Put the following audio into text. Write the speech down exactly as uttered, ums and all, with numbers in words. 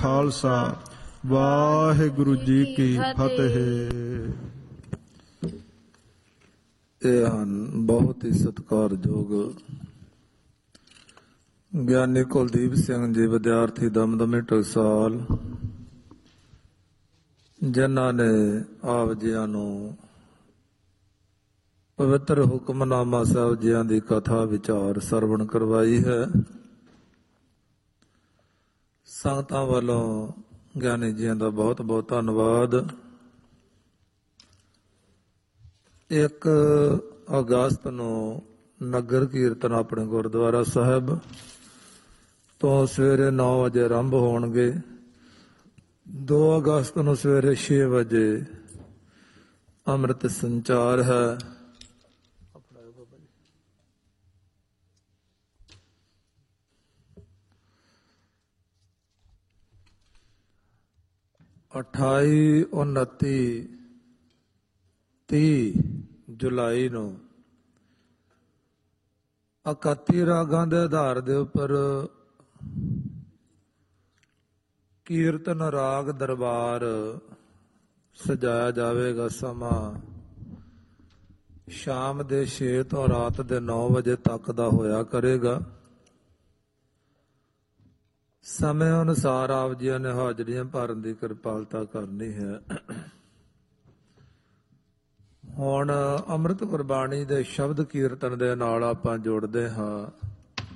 ਖਾਲਸਾ ਵਾਹਿਗੁਰੂ ਜੀ ਕੀ ਫਤਿਹ। ਇਹ ਹਨ ਬਹੁਤ ਹੀ ਸਤਿਕਾਰਯੋਗ ਗਿਆਨੀ ਕੁਲਦੀਪ ਸਿੰਘ ਜੀ, ਵਿਦਿਆਰਥੀ ਦਮਦਮੀ ਟਕਸਾਲ, ਜਿਨ੍ਹਾਂ ਨੇ ਆਪ ਜੀਆਂ ਨੂੰ ਪਵਿੱਤਰ ਹੁਕਮਨਾਮਾ ਸਾਹਿਬ ਜੀਆਂ ਦੀ ਕਥਾ ਵਿਚਾਰ ਸਰਵਣ ਕਰਵਾਈ ਹੈ। ਸੰਗਤਾਂ ਵੱਲੋਂ ਗਿਆਨੀ ਜੀਆਂ ਦਾ ਬਹੁਤ ਬਹੁਤ ਧੰਨਵਾਦ। ਇੱਕ ਅਗਸਤ ਨੂੰ ਨਗਰ ਕੀਰਤਨ ਆਪਣੇ ਗੁਰਦੁਆਰਾ ਸਾਹਿਬ ਤੋਂ ਸਵੇਰੇ ਨੌ ਵਜੇ ਆਰੰਭ ਹੋਣਗੇ। ਦੋ ਅਗਸਤ ਨੂੰ ਸਵੇਰੇ ਛੇ ਵਜੇ ਅੰਮ੍ਰਿਤ ਸੰਚਾਰ ਹੈ। ਅਠਾਈ ਉਨੱਤੀ ਤੀਹ ਜੁਲਾਈ ਨੂੰ ਇਕੱਤੀ ਰਾਗਾਂ ਦੇ ਆਧਾਰ ਦੇ ਉੱਪਰ ਕੀਰਤਨ ਰਾਗ ਦਰਬਾਰ ਸਜਾਇਆ ਜਾਵੇਗਾ। ਸਮਾਂ ਸ਼ਾਮ ਦੇ ਛੇ ਤੋਂ ਰਾਤ ਦੇ ਨੌ ਵਜੇ ਤੱਕ ਦਾ ਹੋਇਆ ਕਰੇਗਾ। ਸਮੇਂ ਅਨੁਸਾਰ ਆਪ ਜੀਆਂ ਨੇ ਹਾਜ਼ਰੀਆਂ ਭਰਨ ਦੀ ਕਿਰਪਾਲਤਾ ਕਰਨੀ ਹੈ। ਹੁਣ ਅੰਮ੍ਰਿਤ ਗੁਰਬਾਣੀ ਦੇ ਸ਼ਬਦ ਕੀਰਤਨ ਦੇ ਨਾਲ ਆਪਾਂ ਜੁੜਦੇ ਹਾਂ।